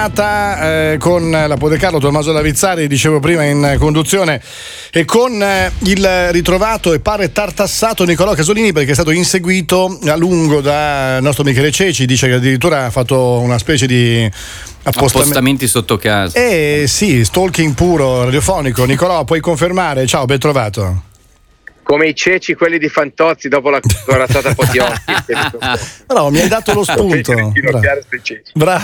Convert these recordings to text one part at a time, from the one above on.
giornata con la Podecarlo, Tommaso Lavizzari, dicevo prima in conduzione, e con il ritrovato e pare tartassato Nicolò Casolini, perché è stato inseguito a lungo da nostro Michele Ceci. Dice che addirittura ha fatto una specie di appostamenti sotto casa. Sì, stalking puro radiofonico. Nicolò, puoi confermare? Ciao, ben trovato. Come i ceci, quelli di Fantozzi dopo la corazzata Potiotti. No, mi hai dato lo spunto. Bravo.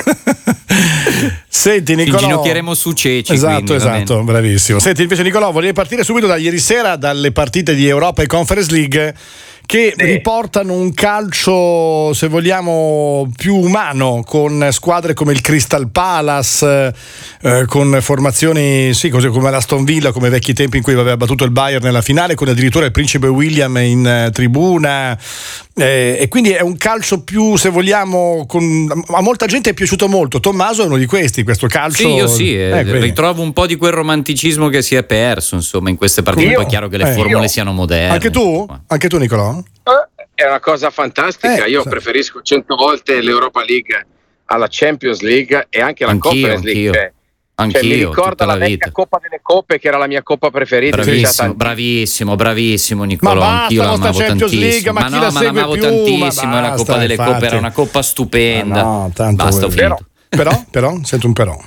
Senti Nicolò, ci inginocchieremo su Ceci. Esatto, bravissimo. Senti, invece Nicolò, volevi partire subito da ieri sera, dalle partite di Europa e Conference League, che riportano un calcio, se vogliamo, più umano, con squadre come il Crystal Palace, con formazioni così come l'Aston Villa, come vecchi tempi in cui aveva battuto il Bayern nella finale, con addirittura il principe William in tribuna, e quindi è un calcio più, se vogliamo, a molta gente è piaciuto molto. Tommaso è uno di questi, questo calcio. Ritrovo un po' di quel romanticismo che si è perso, insomma, in queste partite. Poi è chiaro che le formule siano moderne. Anche tu Nicolò? È una cosa fantastica. Io preferisco 100 volte l'Europa League alla Champions League e anche alla Conference League. Mi ricorda la vecchia Coppa delle Coppe, che era la mia coppa preferita. Bravissimo Nicolò. Anch'io l'amavo tantissimo. Ma l'amavo tantissimo. La Coppa delle Coppe era una coppa stupenda. Basta, ho finito. Però sento un però.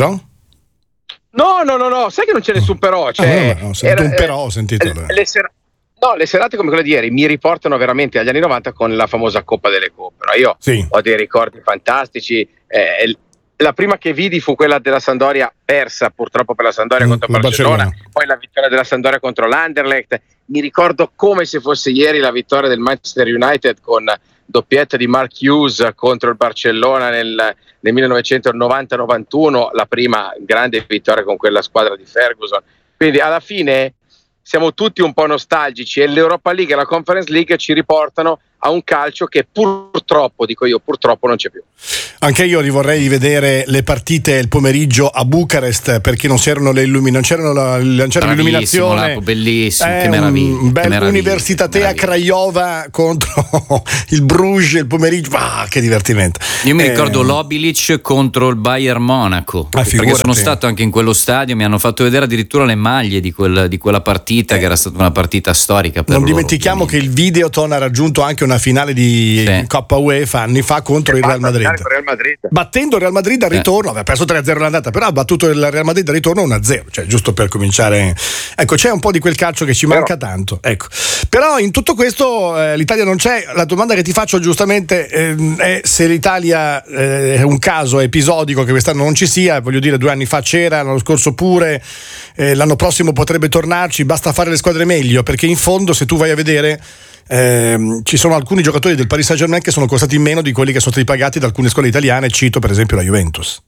No, sai che non c'è nessun però. Sento un però, ho sentito. Le serate come quelle di ieri mi riportano veramente agli anni 90 con la famosa Coppa delle Coppe. Io ho dei ricordi fantastici. La prima che vidi fu quella della Sampdoria, persa purtroppo per la Sampdoria contro Barcellona, poi la vittoria della Sampdoria contro l'Anderlecht. Mi ricordo come se fosse ieri la vittoria del Manchester United con doppietta di Mark Hughes contro il Barcellona nel 1990-91, la prima grande vittoria con quella squadra di Ferguson. Quindi alla fine siamo tutti un po' nostalgici, e l'Europa League e la Conference League ci riportano a un calcio che purtroppo non c'è più. Anche io rivorrei vedere le partite il pomeriggio a Bucarest, perché non c'erano l'illuminazione. Bellissimo, che meraviglia. Università a Craiova contro il Bruges il pomeriggio. Che divertimento. Io mi ricordo l'Obilic contro il Bayern Monaco, perché sono stato anche in quello stadio, mi hanno fatto vedere addirittura le maglie di quella partita, che era stata una partita storica per non dimentichiamo che il Videoton ha raggiunto anche una finale di Coppa UEFA anni fa contro il Real Madrid, battendo il Real Madrid al ritorno. Aveva perso 3-0 l'andata, però ha battuto il Real Madrid al ritorno 1-0, cioè giusto per cominciare. Ecco, c'è un po' di quel calcio che ci manca tanto, ecco. Però in tutto questo l'Italia non c'è. La domanda che ti faccio giustamente è se l'Italia è un caso episodico che quest'anno non ci sia. Voglio dire, 2 anni fa c'era, l'anno scorso pure, l'anno prossimo potrebbe tornarci, basta fare le squadre meglio, perché in fondo, se tu vai a vedere, ci sono alcuni giocatori del Paris Saint-Germain che sono costati meno di quelli che sono stati pagati da alcune scuole italiane. Cito per esempio la Juventus.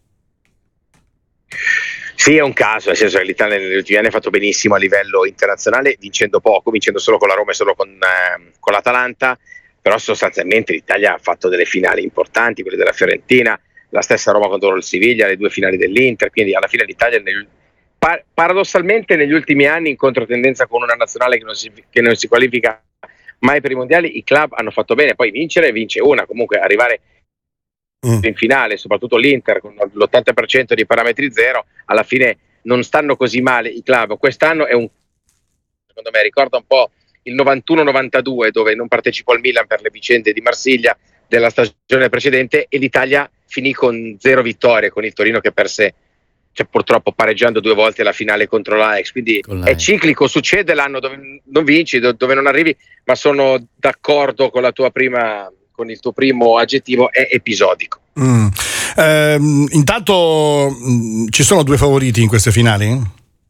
Sì, è un caso, nel senso che l'Italia negli ultimi anni ha fatto benissimo a livello internazionale, vincendo poco, vincendo solo con la Roma e solo con l'Atalanta, però sostanzialmente l'Italia ha fatto delle finali importanti, quelle della Fiorentina, la stessa Roma contro il Siviglia, le 2 finali dell'Inter. Quindi alla fine l'Italia paradossalmente negli ultimi anni, in controtendenza con una nazionale che non si qualifica mai per i mondiali, i club hanno fatto bene. Poi vince una, comunque arrivare in finale, soprattutto l'Inter con l'80% di parametri zero, alla fine non stanno così male i club. Quest'anno secondo me ricorda un po' il 91-92, dove non partecipò il Milan per le vicende di Marsiglia della stagione precedente, e l'Italia finì con 0 vittorie, con il Torino che perse, purtroppo pareggiando 2 volte la finale contro l'Ajax. Quindi è ciclico, succede l'anno dove non vinci, dove non arrivi, ma sono d'accordo con con il tuo primo aggettivo, è episodico. Intanto ci sono 2 favoriti in queste finali?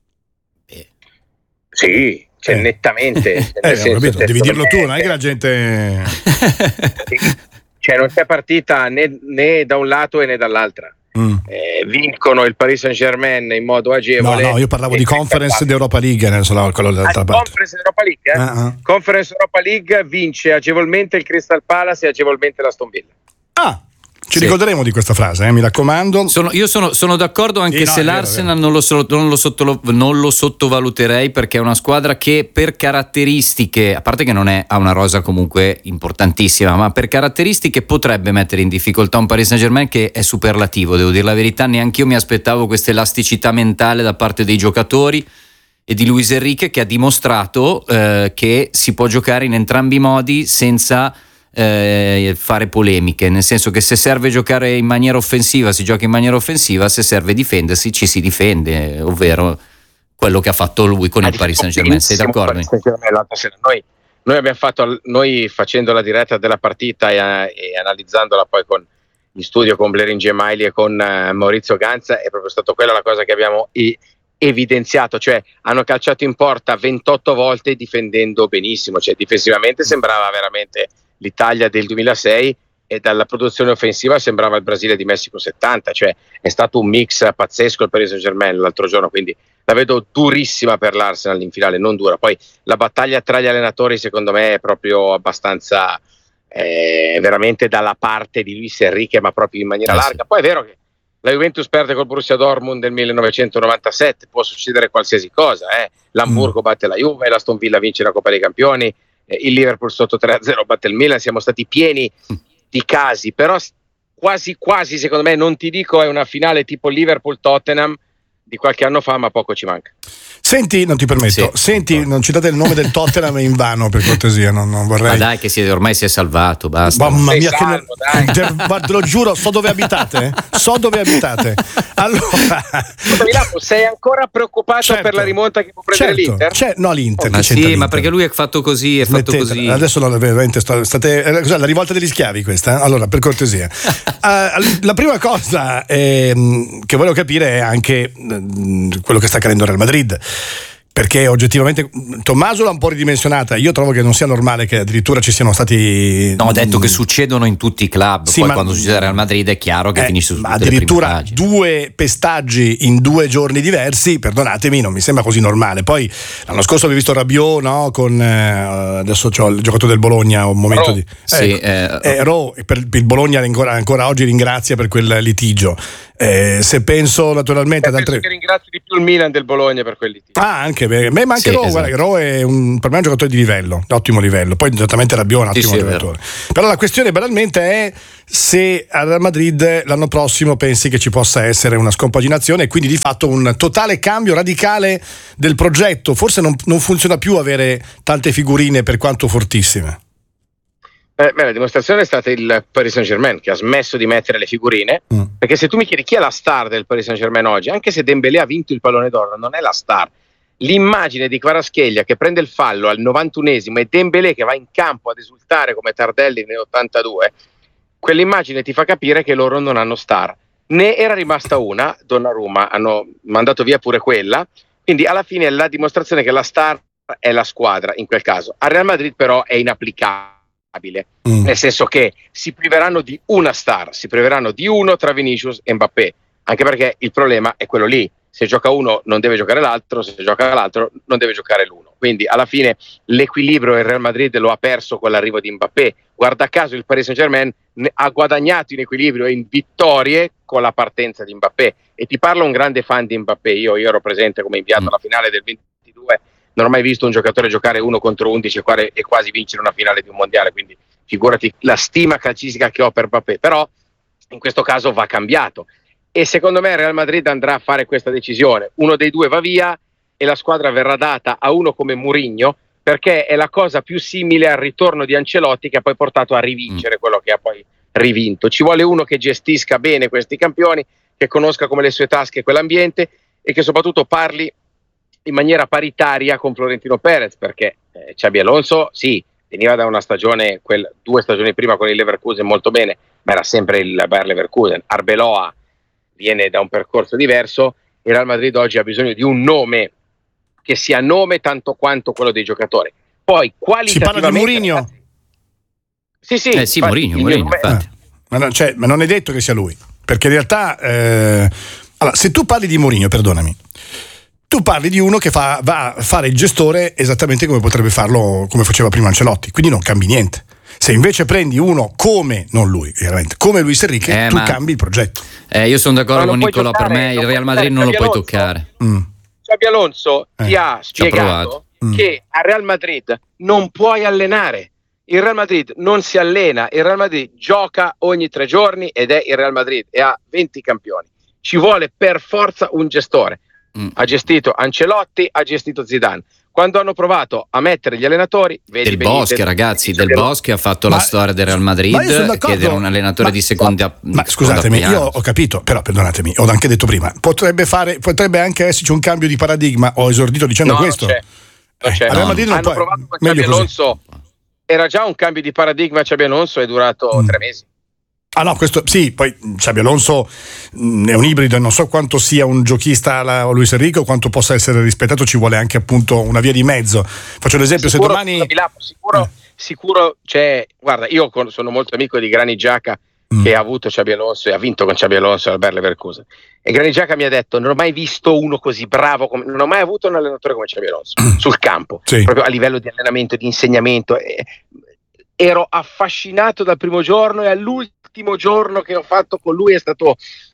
Sì, nettamente. Devi dirlo tu, non è che la gente non c'è partita né da un lato né dall'altra. Vincono il Paris Saint-Germain in modo agevole. No, io parlavo di Conference d'Europa League, quello dall'altra parte. Conference Europa League? Conference Europa League vince agevolmente il Crystal Palace e agevolmente l'Aston Villa. Ci ricorderemo di questa frase, mi raccomando. Io sono d'accordo, anche se l'Arsenal non lo sottovaluterei, perché è una squadra che per caratteristiche, a parte che non ha una rosa comunque importantissima, ma per caratteristiche potrebbe mettere in difficoltà un Paris Saint-Germain che è superlativo, devo dire la verità. Neanche io mi aspettavo questa elasticità mentale da parte dei giocatori e di Luis Enrique, che ha dimostrato che si può giocare in entrambi i modi senza fare polemiche, nel senso che se serve giocare in maniera offensiva si gioca in maniera offensiva, se serve difendersi ci si difende, ovvero quello che ha fatto lui con il Paris Saint-Germain. Sei d'accordo? Noi abbiamo fatto, facendo la diretta della partita e analizzandola poi in studio con Blerin Gemayli e con Maurizio Ganza, è proprio stata quella la cosa che abbiamo evidenziato, cioè hanno calciato in porta 28 volte difendendo benissimo, cioè difensivamente sembrava veramente l'Italia del 2006 e dalla produzione offensiva sembrava il Brasile di Messico 70, cioè è stato un mix pazzesco il Paris Saint-Germain l'altro giorno, quindi la vedo durissima per l'Arsenal in finale, non dura. Poi la battaglia tra gli allenatori secondo me è proprio abbastanza veramente dalla parte di Luis Enrique, ma proprio in maniera larga. Poi è vero che la Juventus perde col Borussia Dortmund del 1997, può succedere qualsiasi cosa, l'Hamburgo batte la Juve, l'Aston Villa vince la Coppa dei Campioni, il Liverpool sotto 3-0 batte il Milan, siamo stati pieni di casi, però quasi secondo me, non ti dico è una finale tipo Liverpool-Tottenham di qualche anno fa, ma poco ci manca. Senti, non ti permetto, non citate il nome del Tottenham in vano, per cortesia, non vorrei. Ma dai, che ormai si è salvato, basta. Mamma mia, guarda, te lo giuro, so dove abitate. Allora, sei ancora preoccupato per la rimonta che può prendere l'Inter? No, l'Inter. Ma sì, ma perché lui è fatto così, così. Adesso veramente state la rivolta degli schiavi questa, Allora, per cortesia. La prima cosa che volevo capire è anche quello che sta accadendo al Real Madrid, perché oggettivamente Tommaso l'ha un po' ridimensionata. Io trovo che non sia normale che addirittura ci siano stati. No, ho detto che succedono in tutti i club. Sì, poi quando succede al Real Madrid è chiaro che finisce su tutte addirittura 2 pestaggi in 2 giorni diversi. Perdonatemi, non mi sembra così normale. Poi l'anno scorso avevo visto Rabiot, no? Con adesso c'ho il giocatore del Bologna, un momento di per il Bologna ancora oggi ringrazia per quel litigio. Se penso naturalmente ad altre. Penso che ringrazi di più il Milan del Bologna per quelli. Anche ma anche Rowe, esatto. Rowe è per me un giocatore di livello, ottimo livello. Poi esattamente Rabiot è un ottimo giocatore. Però la questione banalmente è se al Real Madrid l'anno prossimo pensi che ci possa essere una scompaginazione e quindi di fatto un totale cambio radicale del progetto. Forse non funziona più avere tante figurine, per quanto fortissime. La dimostrazione è stata il Paris Saint-Germain, che ha smesso di mettere le figurine, perché se tu mi chiedi chi è la star del Paris Saint-Germain oggi, anche se Dembélé ha vinto il pallone d'oro, non è la star. L'immagine di Kvaratskhelia che prende il fallo al 91esimo e Dembélé che va in campo ad esultare come Tardelli nel 82, quell'immagine ti fa capire che loro non hanno star. Ne era rimasta una, Donnarumma, hanno mandato via pure quella, quindi alla fine è la dimostrazione che la star è la squadra in quel caso. Al Real Madrid però è inapplicabile. Nel senso che si priveranno di una star, si priveranno di uno tra Vinicius e Mbappé, anche perché il problema è quello lì: se gioca uno non deve giocare l'altro, se gioca l'altro non deve giocare l'uno, quindi alla fine l'equilibrio il Real Madrid lo ha perso con l'arrivo di Mbappé. Guarda caso il Paris Saint-Germain ha guadagnato in equilibrio e in vittorie con la partenza di Mbappé, e ti parla un grande fan di Mbappé. Io ero presente come inviato alla finale del 22, non ho mai visto un giocatore giocare 1 contro 11 e quasi vincere una finale di un mondiale, quindi figurati la stima calcistica che ho per Mbappé. Però in questo caso va cambiato, e secondo me il Real Madrid andrà a fare questa decisione: uno dei due va via e la squadra verrà data a uno come Mourinho, perché è la cosa più simile al ritorno di Ancelotti, che ha poi portato a rivincere quello che ha poi rivinto. Ci vuole uno che gestisca bene questi campioni, che conosca come le sue tasche quell'ambiente e che soprattutto parli in maniera paritaria con Florentino Perez, perché Xabi Alonso sì, veniva da una stagione, 2 stagioni prima con il Leverkusen molto bene, ma era sempre il Bayer Leverkusen. Arbeloa viene da un percorso diverso. Il Real Madrid oggi ha bisogno di un nome che sia nome tanto quanto quello dei giocatori. Poi qualitativamente si parla di Mourinho? Sì, Mourinho, infatti. Ma non è detto che sia lui, perché in realtà allora, se tu parli di Mourinho, perdonami, tu parli di uno che va a fare il gestore esattamente come potrebbe farlo, come faceva prima Ancelotti, quindi non cambi niente. Se invece prendi uno come, non lui, chiaramente, come Luis Enrique, tu cambi il progetto. Io sono d'accordo con Nicolò, per me il Real Madrid non lo puoi toccare. Xabi Alonso ti ha spiegato che a Real Madrid non puoi allenare. Il Real Madrid non si allena, il Real Madrid gioca ogni 3 giorni ed è il Real Madrid e ha 20 campioni. Ci vuole per forza un gestore. Ha gestito Ancelotti, ha gestito Zidane. Quando hanno provato a mettere gli allenatori, Del Bosque, ragazzi, Del Bosque ha fatto la storia del Real Madrid, che era un allenatore di seconda. Ma scusatemi, io ho capito, però perdonatemi, ho anche detto prima, potrebbe anche esserci un cambio di paradigma. Ho esordito dicendo questo. Non c'è. Real Madrid non può, provato con Xabi Alonso. Era già un cambio di paradigma. Xabi Alonso è durato 3 mesi. Ah no, questo sì, poi Xabi Alonso è un ibrido e non so quanto sia un giochista alla Luis Enrique o quanto possa essere rispettato, ci vuole anche appunto una via di mezzo. Faccio l'esempio, sicuro, se domani sicuro c'è, guarda, io sono molto amico di Granit Xhaka che ha avuto Xabi Alonso e ha vinto con Xabi Alonso al Bayer Leverkusen, e Granit Xhaka mi ha detto: non ho mai visto uno così bravo non ho mai avuto un allenatore come Xabi Alonso sul campo, proprio a livello di allenamento, di insegnamento. Ero affascinato dal primo giorno, e all'ultimo giorno che ho fatto con lui è stato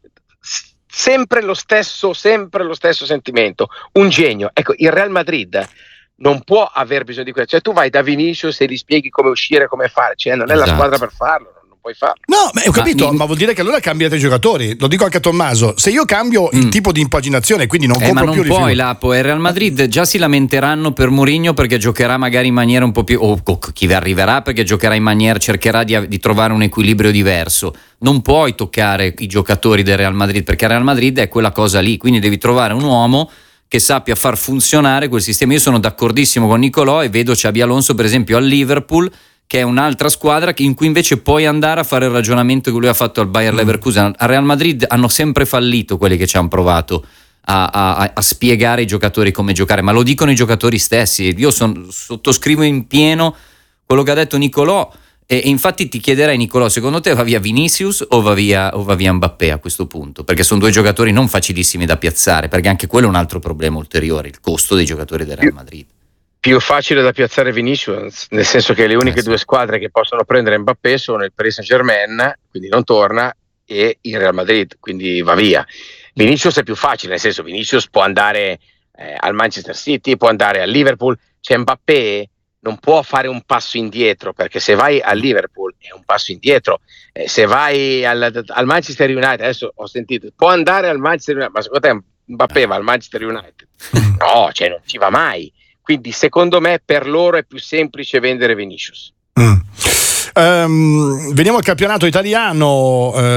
sempre lo stesso sentimento. Un genio. Ecco, il Real Madrid non può aver bisogno di questo. Cioè, tu vai da Vinicius e gli spieghi come uscire, come fare. Cioè, non è la squadra per farlo. Puoi farlo. No, ma ho capito, ma vuol dire che allora cambiate i giocatori. Lo dico anche a Tommaso: se io cambio il tipo di impaginazione, quindi non compro più, ma non puoi, Lapo. E Real Madrid già si lamenteranno per Mourinho perché giocherà magari in maniera un po' più, o chi arriverà perché giocherà in maniera, cercherà di trovare un equilibrio diverso. Non puoi toccare i giocatori del Real Madrid, perché Real Madrid è quella cosa lì, quindi devi trovare un uomo che sappia far funzionare quel sistema. Io sono d'accordissimo con Nicolò e vedo Xabi Alonso per esempio al Liverpool, che è un'altra squadra in cui invece puoi andare a fare il ragionamento che lui ha fatto al Bayer Leverkusen. A Real Madrid hanno sempre fallito quelli che ci hanno provato a spiegare ai giocatori come giocare, ma lo dicono i giocatori stessi. Io sottoscrivo in pieno quello che ha detto Nicolò, e infatti ti chiederei, Nicolò, secondo te va via Vinicius o va via Mbappé a questo punto? Perché sono 2 giocatori non facilissimi da piazzare, perché anche quello è un altro problema ulteriore, il costo dei giocatori del Real Madrid. Più facile da piazzare Vinicius, nel senso che le uniche 2 squadre che possono prendere Mbappé sono il Paris Saint-Germain, quindi non torna, e il Real Madrid, quindi va via. Vinicius è più facile, nel senso Vinicius può andare al Manchester City, può andare al Liverpool. Cioè Mbappé non può fare un passo indietro, perché se vai al Liverpool è un passo indietro, se vai al Manchester United, adesso ho sentito, può andare al Manchester United, ma secondo te Mbappé va al Manchester United? No, cioè non ci va mai. Quindi secondo me per loro è più semplice vendere Vinicius. Veniamo al campionato italiano.